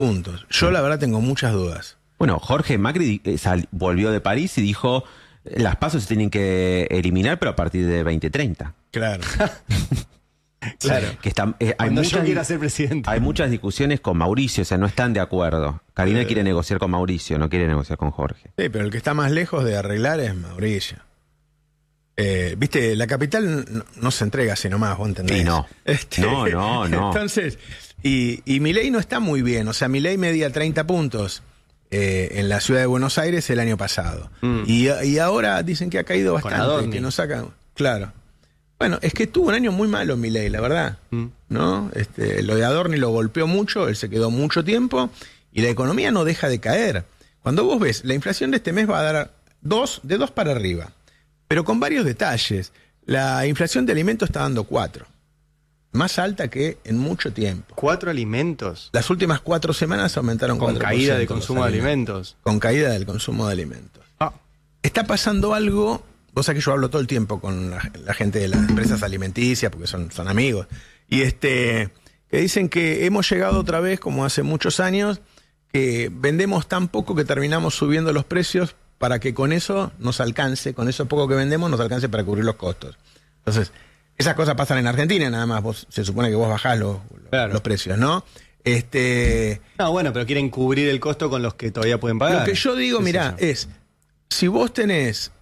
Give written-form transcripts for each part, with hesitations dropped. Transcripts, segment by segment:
puntos. Yo la verdad tengo muchas dudas. Bueno, Jorge Macri volvió de París y dijo, las PASO se tienen que eliminar, pero a partir de 2030. Claro. Claro. Que yo quiera ser presidente. Hay muchas discusiones con Mauricio, o sea, no están de acuerdo. Karina quiere negociar con Mauricio, no quiere negociar con Jorge. Sí, pero el que está más lejos de arreglar es Mauricio. Viste, la capital no se entrega así nomás, vos entendés. Sí, no. No. Entonces, y Milei no está muy bien. O sea, Milei medía 30 puntos en la ciudad de Buenos Aires el año pasado. Y ahora dicen que ha caído bastante, que no sacan. Claro. Bueno, es que tuvo un año muy malo Milei, la verdad. ¿No? Lo de Adorni lo golpeó mucho, él se quedó mucho tiempo y la economía no deja de caer. Cuando vos ves, la inflación de este mes va a dar de 2 para arriba, pero con varios detalles. La inflación de alimentos está dando 4, más alta que en mucho tiempo. 4 alimentos. Las últimas 4 semanas aumentaron 4%. Con caída de consumo de alimentos. Con caída del consumo de alimentos. Está pasando algo. Vos sabés que yo hablo todo el tiempo con la gente de las empresas alimenticias, porque son amigos, y que dicen que hemos llegado otra vez, como hace muchos años, que vendemos tan poco que terminamos subiendo los precios para que con eso nos alcance, con eso poco que vendemos nos alcance para cubrir los costos. Entonces, esas cosas pasan en Argentina, nada más. Se supone que vos bajás los precios, ¿no? No, bueno, pero quieren cubrir el costo con los que todavía pueden pagar. Lo que yo digo, mirá, si vos tenés...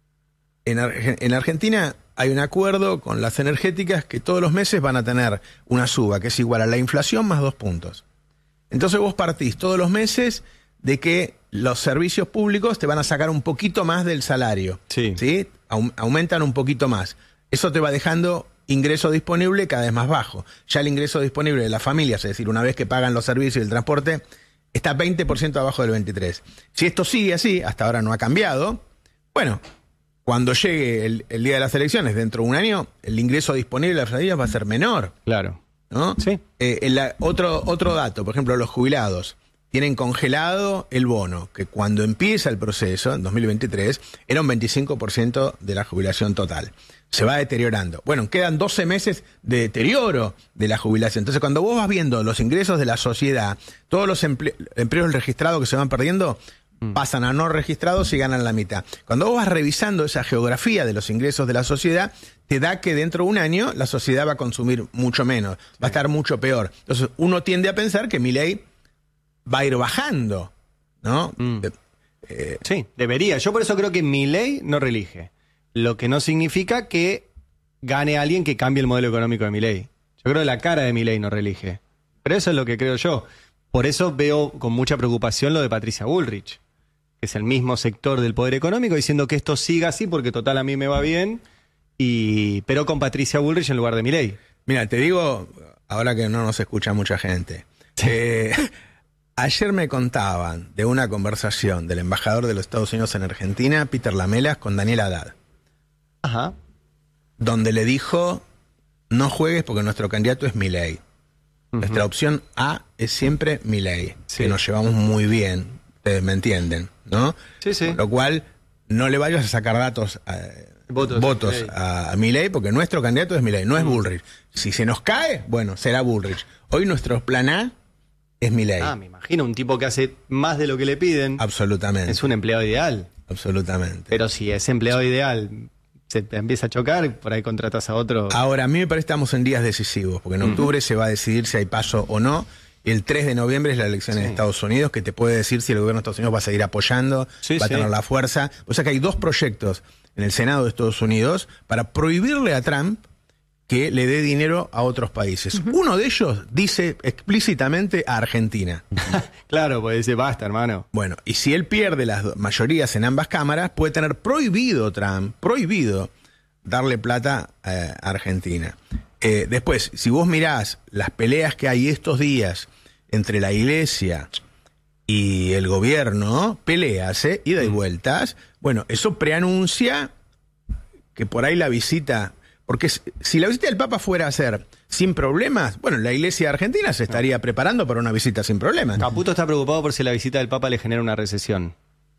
En Argentina hay un acuerdo con las energéticas que todos los meses van a tener una suba que es igual a la inflación más 2 puntos. Entonces vos partís todos los meses de que los servicios públicos te van a sacar un poquito más del salario. ¿Sí? Aumentan un poquito más. Eso te va dejando ingreso disponible cada vez más bajo. Ya el ingreso disponible de las familias, es decir, una vez que pagan los servicios y el transporte, está 20% abajo del 23%. Si esto sigue así, hasta ahora no ha cambiado, bueno... Cuando llegue el día de las elecciones, dentro de un año, el ingreso disponible de las familias va a ser menor. Claro. ¿No? Sí. Otro dato, por ejemplo, los jubilados tienen congelado el bono, que cuando empieza el proceso, en 2023, era un 25% de la jubilación total. Se va deteriorando. Bueno, quedan 12 meses de deterioro de la jubilación. Entonces, cuando vos vas viendo los ingresos de la sociedad, todos los empleos registrados que se van perdiendo, pasan a no registrados y ganan la mitad. Cuando vos vas revisando esa geografía de los ingresos de la sociedad, te da que dentro de un año la sociedad va a consumir mucho menos, va a estar mucho peor. Entonces uno tiende a pensar que Milei va a ir bajando, ¿no? Sí, debería. Yo por eso creo que Milei no reelige. Lo que no significa que gane alguien que cambie el modelo económico de Milei. Yo creo que la cara de Milei no reelige. Pero eso es lo que creo yo. Por eso veo con mucha preocupación lo de Patricia Bullrich, que es el mismo sector del poder económico, diciendo que esto siga así porque total a mí me va bien, pero con Patricia Bullrich en lugar de Milei. Mira, te digo, ahora que no nos escucha mucha gente, ayer me contaban de una conversación del embajador de los Estados Unidos en Argentina, Peter Lamelas, con Daniel Haddad. Ajá. Donde le dijo, no juegues porque nuestro candidato es Milei. Nuestra opción A es siempre Milei, que nos llevamos muy bien, ustedes me entienden, ¿no? Sí. Con lo cual, no le vayas a sacar votos a Milei, porque nuestro candidato es Milei, no es Bullrich. Si se nos cae, bueno, será Bullrich. Hoy nuestro plan A es Milei. Me imagino, un tipo que hace más de lo que le piden. Absolutamente. Es un empleado ideal. Absolutamente. Pero si ese empleado ideal se te empieza a chocar, por ahí contratas a otro. Ahora, a mí me parece que estamos en días decisivos, porque en octubre se va a decidir si hay paso o no. Y el 3 de noviembre es la elección en Estados Unidos, que te puede decir si el gobierno de Estados Unidos va a seguir apoyando, va a tener la fuerza. O sea que hay 2 proyectos en el Senado de Estados Unidos para prohibirle a Trump que le dé dinero a otros países. Uno de ellos dice explícitamente a Argentina. Claro, pues dice, basta, hermano. Bueno, y si él pierde las mayorías en ambas cámaras, puede tener prohibido Trump, darle plata a Argentina. Después, si vos mirás las peleas que hay estos días entre la iglesia y el gobierno, peleas, ida y vueltas, bueno, eso preanuncia que por ahí la visita... Porque si la visita del Papa fuera a ser sin problemas, bueno, la iglesia argentina se estaría preparando para una visita sin problemas. Caputo está preocupado por si la visita del Papa le genera una recesión.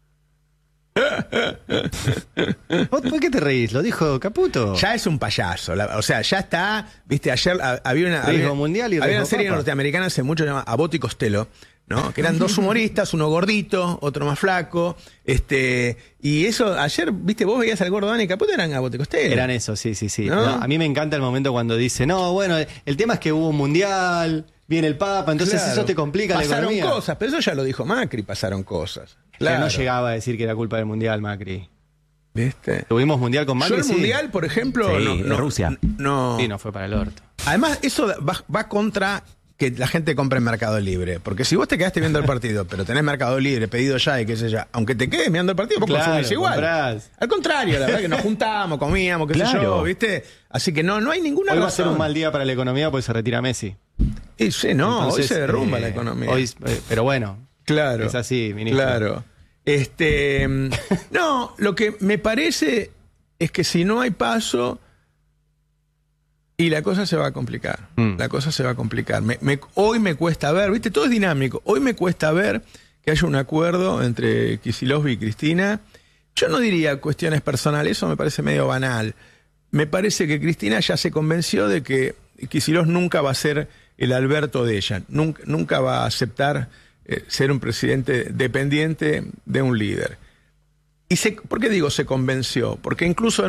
¿Por qué te reís? Lo dijo Caputo. Ya es un payaso. O sea, ya está. Viste, ayer había una mundial y había una serie norteamericana hace mucho llamada Abbott y Costello, ¿no? Que eran dos humoristas, uno gordito, otro más flaco. Y eso, ayer, viste, vos veías al gordo Dani Caputo, eran Abbott y Costello. Eran eso, sí. ¿No? No, a mí me encanta el momento cuando dice, no, bueno, el tema es que hubo un mundial, viene el Papa, entonces Claro. eso te complica la economía. Pasaron cosas, pero eso ya lo dijo Macri, pasaron cosas. Claro. Que no llegaba a decir que era culpa del mundial, Macri. ¿Viste? ¿Tuvimos mundial con Macri? Yo el mundial, por ejemplo, Sí, Rusia. No. Sí, no fue para el orto. Además, eso va contra que la gente compre en Mercado Libre. Porque si vos te quedaste viendo el partido, pero tenés Mercado Libre, pedido ya y qué sé yo, aunque te quedes mirando el partido, vos consumís igual. Comprás. Al contrario, la verdad que nos juntamos, comíamos, qué sé yo, ¿viste? Así que no hay ninguna Hoy va a razón. ser un mal día para la economía porque se retira Messi. Y sí, no, Entonces, hoy se derrumba la economía. Pero bueno, Claro. es así, ministro. Claro. No, lo que me parece es que si no hay paso, y la cosa se va a complicar. La cosa se va a complicar. Hoy me cuesta ver, viste, todo es dinámico. Hoy me cuesta ver que haya un acuerdo entre Kicillof y Cristina. Yo no diría cuestiones personales, eso me parece medio banal. Me parece que Cristina ya se convenció de que Kicillof nunca va a ser el Alberto de ella. Nunca va a aceptar ser un presidente dependiente de un líder. ¿Por qué digo se convenció? Porque incluso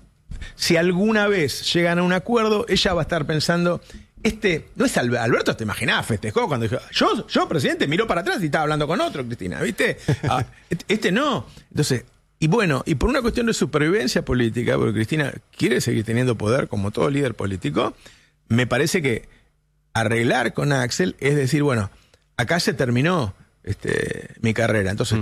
si alguna vez llegan a un acuerdo, ella va a estar pensando, no es Alberto, te imaginás, festejó cuando dijo, yo presidente, miró para atrás y estaba hablando con otro, Cristina, ¿viste? No. Entonces, y bueno, y por una cuestión de supervivencia política, porque Cristina quiere seguir teniendo poder como todo líder político, me parece que arreglar con Axel es decir, bueno, acá se terminó mi carrera. Entonces,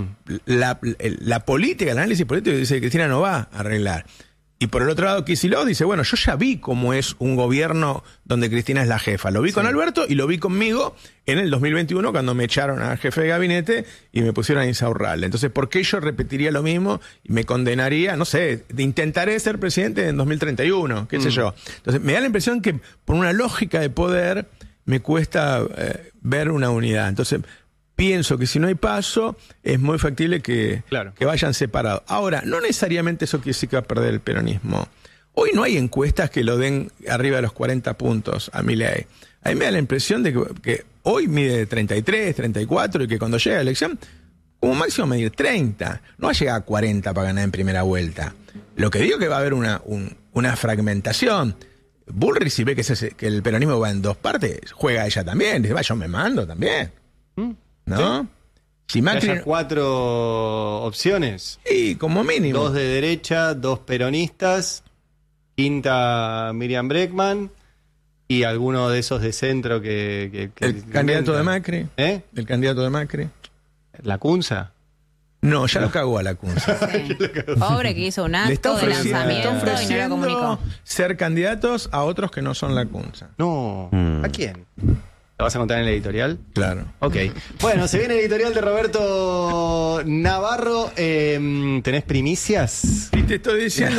la política, el análisis político dice que Cristina no va a arreglar. Y por el otro lado, Kicillof dice, bueno, yo ya vi cómo es un gobierno donde Cristina es la jefa. Lo vi con Alberto y lo vi conmigo en el 2021 cuando me echaron al jefe de gabinete y me pusieron a Insaurralde. Entonces, ¿por qué yo repetiría lo mismo y me condenaría, no sé, intentaré ser presidente en 2031, qué sé yo? Entonces, me da la impresión que por una lógica de poder me cuesta ver una unidad. Entonces, pienso que si no hay paso, es muy factible que vayan separados. Ahora, no necesariamente eso quiere decir que va a perder el peronismo. Hoy no hay encuestas que lo den arriba de los 40 puntos a Milei. A mí me da la impresión de que hoy mide 33, 34 y que cuando llegue a la elección, como máximo medir 30. No va a llegar a 40 para ganar en primera vuelta. Lo que digo es que va a haber una fragmentación. Bullrich, si ve que el peronismo va en dos partes, juega ella también. Dice, yo me mando también. ¿No? ¿Sí? Si Macri... Haya 4 opciones. Sí, como mínimo. 2 de derecha, 2 peronistas, quinta Miriam Bregman y alguno de esos de centro que el candidato de Macri. ¿Eh? El candidato de Macri. ¿La Cunza? No, ya lo cagó a la Cunza. Sí. Pobre que hizo un acto de lanzamiento y no lo comunicó. Ser candidatos a otros que no son la Cunza. No. ¿A quién? ¿Lo vas a contar en el editorial? Claro. Ok. Bueno, se viene el editorial de Roberto Navarro. ¿Tenés primicias? Y te estoy diciendo...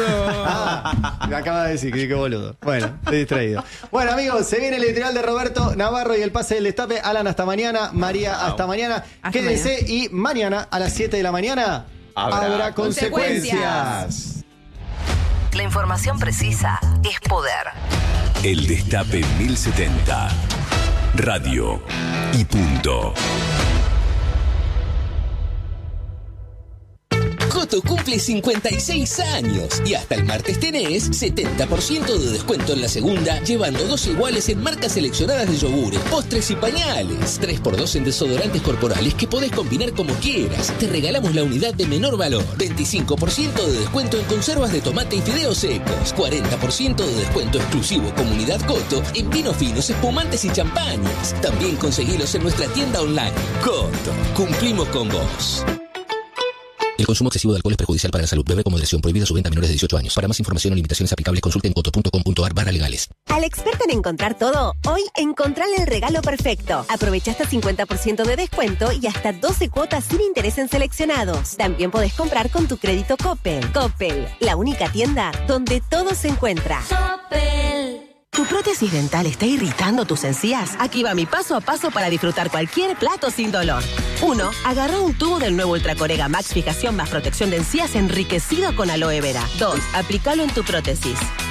Me acaba de decir, que boludo. Bueno, estoy distraído. Bueno, amigos, se viene el editorial de Roberto Navarro y el pase del destape. Alan, hasta mañana. María, hasta mañana. Quédese y mañana a las 7 de la mañana habrá consecuencias. La información precisa es poder. El Destape 1070. Radio y punto. Coto cumple 56 años y hasta el martes tenés 70% de descuento en la segunda, llevando 2 iguales en marcas seleccionadas de yogures, postres y pañales. 3x2 en desodorantes corporales que podés combinar como quieras. Te regalamos la unidad de menor valor. 25% de descuento en conservas de tomate y fideos secos. 40% de descuento exclusivo Comunidad Coto en vinos finos, espumantes y champañas. También conseguilos en nuestra tienda online. Coto, cumplimos con vos. El consumo excesivo de alcohol es perjudicial para la salud. Bebe con moderación. Prohibida su venta a menores de 18 años. Para más información o limitaciones aplicables, consulte en coto.com.ar/legales. Al experto en encontrar todo, hoy encontrale el regalo perfecto. Aprovecha hasta 50% de descuento y hasta 12 cuotas sin interés en seleccionados. También podés comprar con tu crédito Coppel. Coppel, la única tienda donde todo se encuentra. Coppel. ¿Tu prótesis dental está irritando tus encías? Aquí va mi paso a paso para disfrutar cualquier plato sin dolor. 1. Agarra un tubo del nuevo Ultracorega Max Fijación más protección de encías enriquecido con aloe vera. 2. Aplícalo en tu prótesis.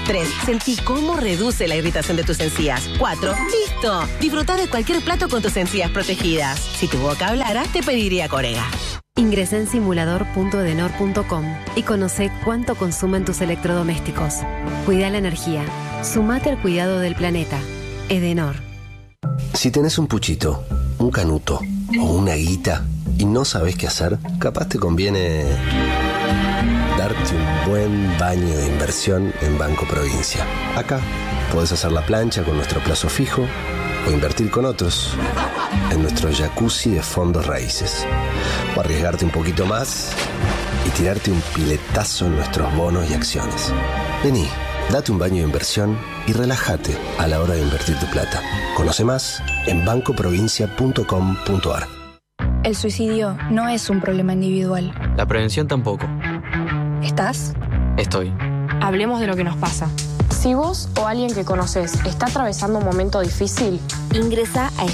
3. Sentí cómo reduce la irritación de tus encías. 4. ¡Listo! Disfruta de cualquier plato con tus encías protegidas. Si tu boca hablara, te pediría Corega. Ingresá en simulador.edenor.com y conoce cuánto consumen tus electrodomésticos. Cuida la energía. Sumate al cuidado del planeta. Edenor. Si tenés un puchito, un canuto o una guita y no sabés qué hacer, capaz te conviene darte un buen baño de inversión en Banco Provincia. Acá podés hacer la plancha con nuestro plazo fijo o invertir con otros en nuestro jacuzzi de fondos raíces. O arriesgarte un poquito más y tirarte un piletazo en nuestros bonos y acciones. Vení, date un baño de inversión y relájate a la hora de invertir tu plata. Conoce más en bancoprovincia.com.ar. El suicidio no es un problema individual. La prevención tampoco. ¿Estás? Estoy. Hablemos de lo que nos pasa. Si vos o alguien que conoces está atravesando un momento difícil, ingresa a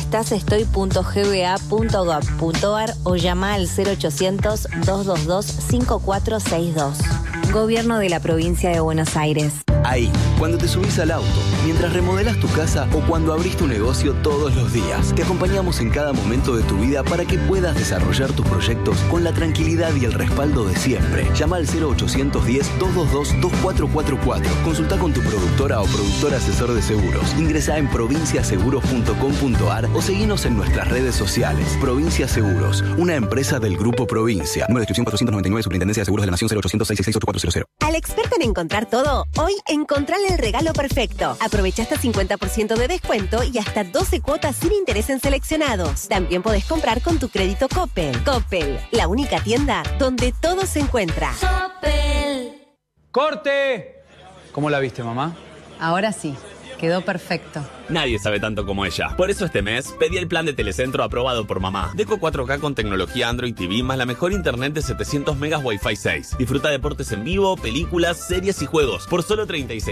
estasestoy.gba.gov.ar o llama al 0800-222-5462. Gobierno de la Provincia de Buenos Aires. Ahí, cuando te subís al auto, mientras remodelás tu casa o cuando abrís tu negocio todos los días, te acompañamos en cada momento de tu vida para que puedas desarrollar tus proyectos con la tranquilidad y el respaldo de siempre. Llama al 0810-222-2444. Consulta con tu productora o productor asesor de seguros. Ingresa en provinciaseguros.com.ar o seguinos en nuestras redes sociales. Provincia Seguros, una empresa del Grupo Provincia. Número de inscripción 499, Superintendencia de Seguros de la Nación 0800-666-8400. Al experto en encontrar todo, hoy encontrale el regalo perfecto. Aprovecha hasta 50% de descuento y hasta 12 cuotas sin interés en seleccionados. También podés comprar con tu crédito Coppel. Coppel, la única tienda donde todo se encuentra. Coppel. ¡Corte! ¿Cómo la viste, mamá? Ahora sí. Quedó perfecto. Nadie sabe tanto como ella. Por eso este mes pedí el plan de Telecentro aprobado por mamá. Deco 4K con tecnología Android TV más la mejor internet de 700 megas Wi-Fi 6. Disfruta deportes en vivo, películas, series y juegos por solo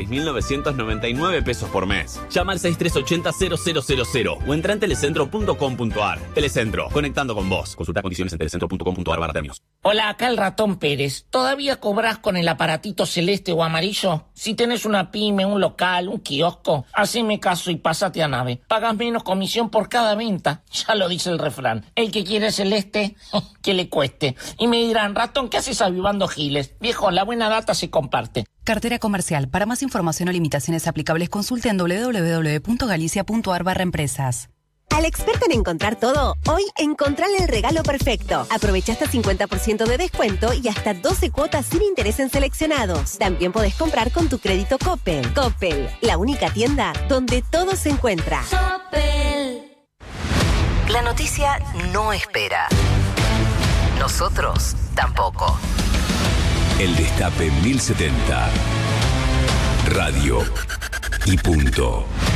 36.999 pesos por mes. Llama al 6380-0000 o entra en telecentro.com.ar. Telecentro, conectando con vos. Consulta condiciones en telecentro.com.ar/premios. Hola, acá el Ratón Pérez. ¿Todavía cobrás con el aparatito celeste o amarillo? Si tenés una pyme, un local, un kiosco, haceme caso y pásate a Nave. Pagas menos comisión por cada venta. Ya lo dice el refrán. El que quiere celeste, que le cueste. Y me dirán, Ratón, ¿qué haces avivando giles? Viejo, la buena data se comparte. Cartera comercial. Para más información o limitaciones aplicables, consulte en www.galicia.ar/empresas. Al experto en encontrar todo, hoy encontrale el regalo perfecto. Aprovecha hasta 50% de descuento y hasta 12 cuotas sin interés en seleccionados. También podés comprar con tu crédito Coppel. Coppel, la única tienda donde todo se encuentra. Coppel. La noticia no espera. Nosotros tampoco. El Destape 1070. Radio y punto.